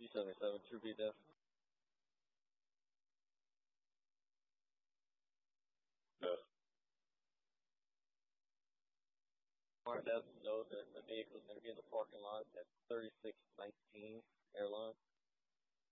B77, true B def. Yes. More def, no, the vehicle